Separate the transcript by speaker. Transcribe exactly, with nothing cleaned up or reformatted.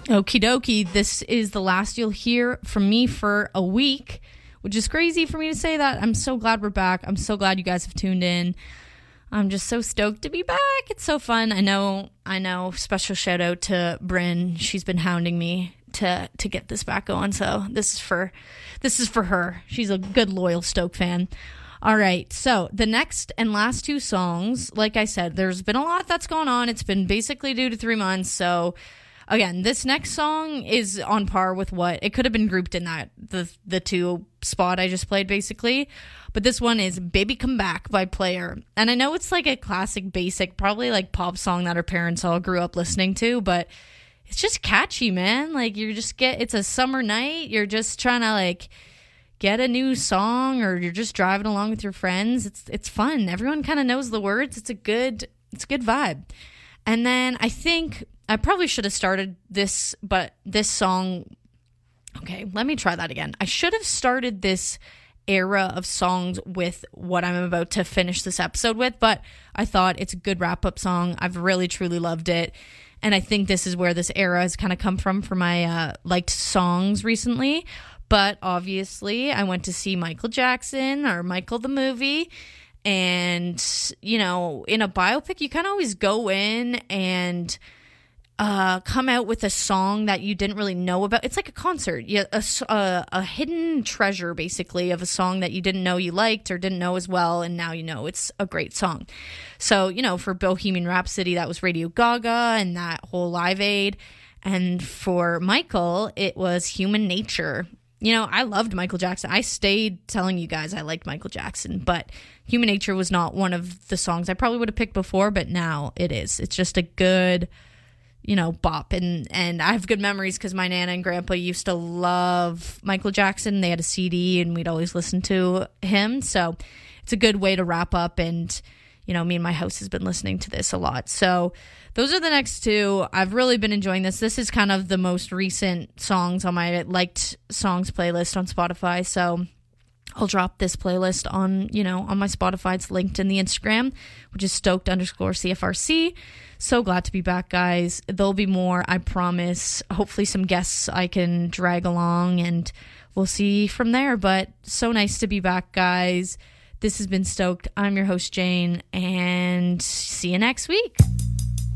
Speaker 1: Okie dokie. This is the last you'll hear from me for a week, which is crazy for me to say that. I'm so glad we're back. I'm so glad you guys have tuned in. I'm just so stoked to be back. It's so fun. I know, I know. Special shout out to Bryn. She's been hounding me to to get this back going. So this is for this is for her. She's a good, loyal Stoke fan. All right. So the next and last two songs, like I said, there's been a lot that's gone on. It's been basically two to three months. So again, this next song is on par with what it could have been grouped in that the the two spot I just played, basically. But this one is Baby Come Back by Player. And I know it's like a classic, basic, probably like pop song that our parents all grew up listening to, but it's just catchy, man. Like, you're just get, it's a summer night. You're just trying to like get a new song, or you're just driving along with your friends. It's, it's fun. Everyone kind of knows the words. It's a good, it's a good vibe. And then I think I probably should have started this, but this song, okay, let me try that again. I should have started this era of songs with what I'm about to finish this episode with, but I thought it's a good wrap-up song. I've really, truly loved it. And I think this is where this era has kind of come from for my uh, liked songs recently. But obviously, I went to see Michael Jackson, or Michael the movie. And, you know, in a biopic, you kind of always go in and uh, come out with a song that you didn't really know about. It's like a concert, yeah, a, a, a hidden treasure, basically, of a song that you didn't know you liked or didn't know as well, and now you know it's a great song. So, you know, for Bohemian Rhapsody, that was Radio Gaga and that whole Live Aid. And for Michael, it was Human Nature. You know, I loved Michael Jackson. I stayed telling you guys I liked Michael Jackson, but Human Nature was not one of the songs I probably would have picked before, but now it is. It's just a good, you know, bop. And, and I have good memories because my Nana and Grandpa used to love Michael Jackson. They had a C D and we'd always listen to him. So it's a good way to wrap up. And, you know, me and my house has been listening to this a lot. So those are the next two. I've really been enjoying this. This is kind of the most recent songs on my liked songs playlist on Spotify. So I'll drop this playlist on, you know, on my Spotify. It's linked in the Instagram, which is stoked underscore C F R C. So glad to be back, guys. There'll be more, I promise. Hopefully some guests I can drag along, and we'll see from there. But so nice to be back, guys. This has been Stoked. I'm your host, Jane, and see you next week.